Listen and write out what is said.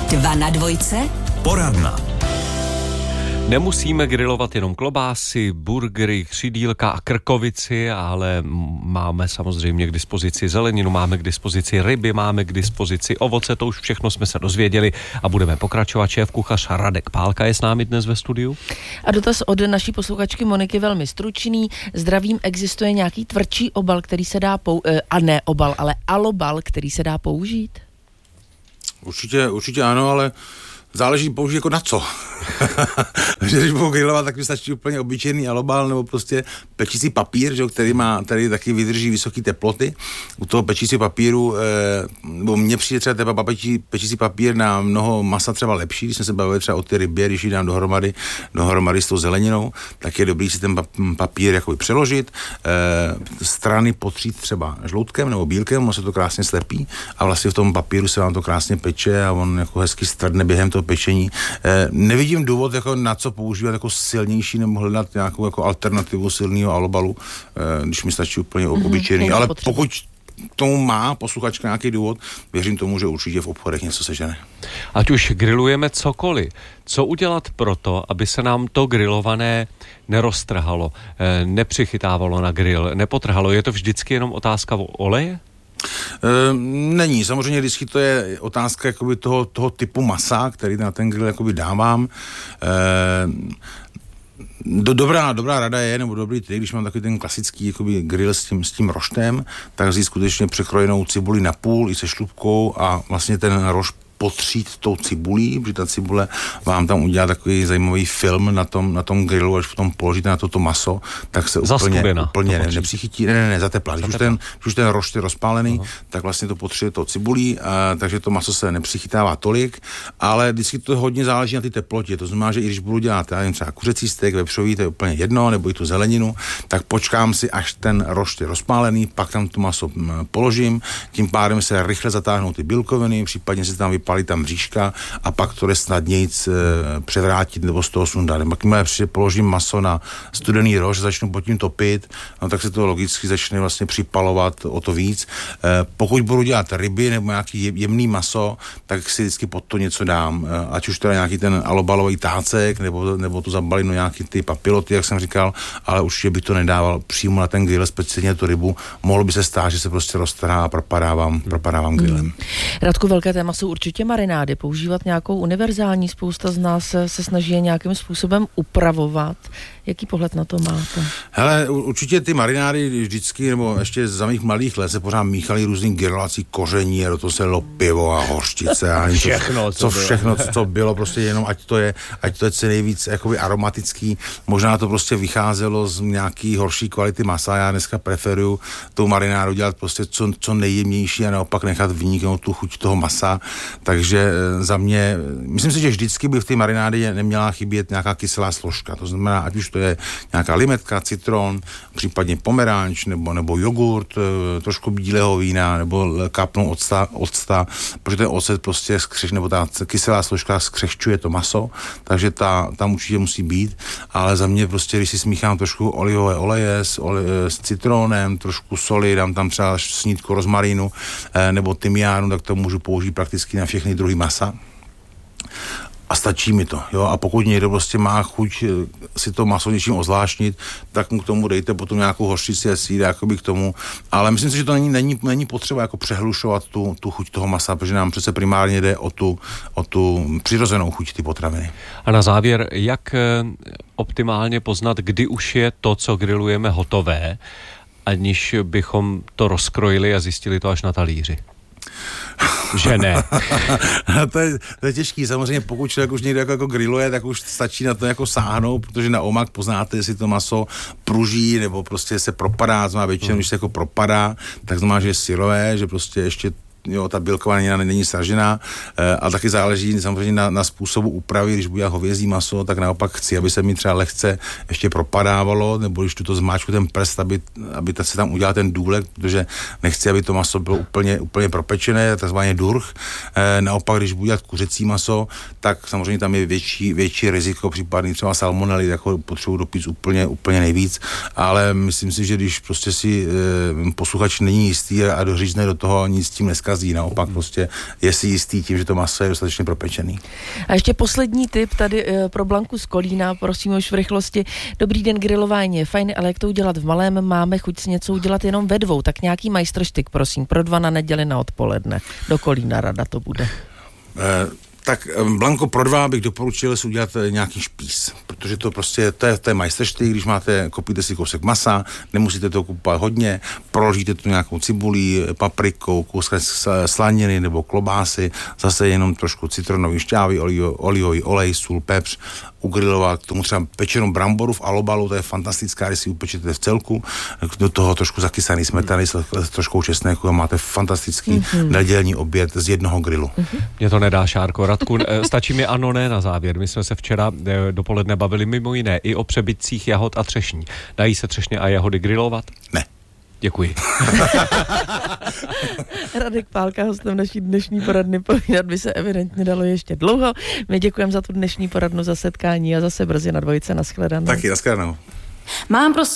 Dva na dvojce. Poradna. Nemusíme grilovat jenom klobásy, burgery, křidílka a krkovici, ale máme samozřejmě k dispozici zeleninu, máme k dispozici ryby, máme k dispozici ovoce, to už všechno jsme se dozvěděli a budeme pokračovat. Šéfkuchař Radek Pálka je s námi dnes ve studiu. A dotaz od naší posluchačky Moniky velmi stručný. Zdravím, existuje nějaký tvrdší obal, který se dá a ne obal, ale alobal, který se dá použít? Určitě ano, ale záleží použít jako na co. Když budu grillovat, tak mi stačí úplně obyčejný alobal nebo prostě pečící papír, že, který taky vydrží vysoké teploty. U toho pečící papíru, nebo mně přijde třeba pečící papír na mnoho masa třeba lepší, když jsme se bavili třeba o ty rybě, když ji dám dohromady s tou zeleninou, tak je dobrý si ten papír jakoby přeložit, strany potřít třeba žloutkem nebo bílkem, on se to krásně slepí a vlastně v tom papíru se vám to krásně peče a on jako hezky stvrdne během toho pečení. Nevidím důvod, jako na co používat jako silnější nebo hledat nějakou jako alternativu silného alobalu, když mi stačí úplně obyčejný. Ale pokud tomu má posluchačka nějaký důvod, věřím tomu, že určitě v obchodech něco sežene. Ať už grillujeme cokoliv, co udělat proto, aby se nám to grillované neroztrhalo, nepřichytávalo na grill, nepotrhalo? Je to vždycky jenom otázka oleje? Není, samozřejmě vždycky to je otázka jakoby toho typu masa, který na ten grill jakoby dávám. Dobrá rada je, nebo dobrý trik, když mám takový ten klasický jakoby grill s tím roštem, tak vzít skutečně překrojenou cibuli na půl i se šlupkou a vlastně ten rošt potřít tou cibulí, protože ta cibule vám tam udělá takový zajímavý film na tom grillu, až potom položíte na toto maso, tak se úplně nepřichytí, ne, zateplá. Když už ten rošt je rozpálený, tak vlastně to potřebuje tou cibulí, takže to maso se nepřichytává tolik, ale vždycky to hodně záleží na té teplotě. To znamená, že i když budu dělat třeba kuřecí steak, vepřový, to je úplně jedno, nebo i tu zeleninu, tak počkám si, až ten rošt je rozpálený, pak tam to maso položím, tím pádem se rychle zatáhnou ty bílkoviny, případně se tam vypálí tam bříška a pak to jde snadnějc převrátit nebo z toho sundat. Jakmile položím maso na studený rošt, začnu pod tím topit, no tak se to logicky začne vlastně připalovat o to víc. Pokud budu dělat ryby nebo nějaký jemný maso, tak si vždycky pod to něco dám. Ať už teda nějaký ten alobalový tácek, nebo to zabalím nějaký ty papiloty, jak jsem říkal, ale určitě bych to nedával přímo na ten grill, speciálně tu rybu. Mohlo by se stát, že se prostě roztrhá a propadávám grillem. Radku, velké téma jsou určitě marinády. Používat nějakou univerzální, spousta z nás se snaží je nějakým způsobem upravovat. Jaký pohled na to máte? Hele, určitě ty marinády vždycky, nebo ještě za mých mladých let se pořád míchali různý grilovací koření, a do toho se dalo pivo a hořčice a všechno, co bylo prostě jenom, ať to je co nejvíc jakoby aromatický. Možná to prostě vycházelo z nějaký horší kvality masa. Já dneska preferuju tou marinádu dělat prostě co nejjemnější a naopak nechat vyniknout tu chuť toho masa. Takže za mě, myslím si, že vždycky by v té marinády neměla chybět nějaká kyselá složka. To znamená, ať už to je nějaká limetka, citron, případně pomeranč nebo jogurt, trošku bílého vína nebo kápnou octa, protože ten ocet prostě nebo ta kyselá složka skřehčuje to maso, takže tam určitě musí být, ale za mě prostě, když si smíchám trošku olivové oleje s citronem, trošku soli, dám tam třeba snídku rozmarínu nebo tymiánu, tak to můžu použít prakticky na všechny druhy masa. A stačí mi to, jo, a pokud někdo prostě má chuť si to maso něčím ozvláštnit, tak mu k tomu dejte potom nějakou hořčici a sír jakoby k tomu, ale myslím si, že to není potřeba jako přehlušovat tu chuť toho masa, protože nám přece primárně jde o tu přirozenou chuť ty potraviny. A na závěr, jak optimálně poznat, kdy už je to, co grillujeme, hotové, aniž bychom to rozkrojili a zjistili to až na talíři? Že ne. to je těžký. Samozřejmě pokud člověk už někde jako grilluje, tak už stačí na to jako sáhnout, protože na omak poznáte, jestli to maso pruží nebo prostě se propadá. Znamená většinou, když se jako propadá, tak znamená, že je syrové, že prostě ještě ta bílkovina není sražená a taky záleží samozřejmě na způsobu úpravy. Když budu hovězí maso, tak naopak chci, aby se mi třeba lehce ještě propadávalo, nebo když tu zmáčku ten prst, aby se tam udělal ten důlek, protože nechci, aby to maso bylo úplně propečené, takzvaně durch. Naopak, když budu dělat kuřecí maso, tak samozřejmě tam je větší riziko případně třeba salmonely, jako potřebuji dopít úplně nejvíc, ale myslím si, že když prostě si posluchač není jistý a dořízne do toho, nic s tím neskazí, nekazí, naopak prostě je si jistý tím, že to maso je dostatečně propečený. A ještě poslední tip tady pro Blanku z Kolína, prosím už v rychlosti. Dobrý den, grilování je fajn, ale jak to udělat v malém? Máme chuť si něco udělat jenom ve dvou, tak nějaký majstrštyk, prosím, pro 2 na neděli na odpoledne. Do Kolína rada to bude. Tak Blanko, pro 2 bych doporučil si udělat nějaký špís, protože to prostě, to je majstrštyk, když koupíte si kousek masa, nemusíte to kupovat hodně, proložíte to nějakou cibulí, paprikou, kousek slaniny nebo klobásy, zase jenom trošku citronový šťávy, olivový olej, sůl, pepř, ugrilovat, k tomu třeba pečenou bramboru v alobalu, to je fantastická, když si upečete v celku, do toho trošku zakysaný smetany s troškou česneku a máte fantastický nedělní oběd z jednoho grilu. Mě to nedá, Šárko. Radku, stačí mi ano, ne na závěr. My jsme se včera dopoledne bavili mimo jiné i o přebytcích jahod a třešní. Dají se třešně a jahody grilovat? Ne. Děkuji. Radek Pálka, hostem naší dnešní poradny, povídat by se evidentně dalo ještě dlouho. My děkujeme za tu dnešní poradnu, za setkání a zase brzy na Dvojce. Nashledanou. Taky, nashledanou. Mám prostě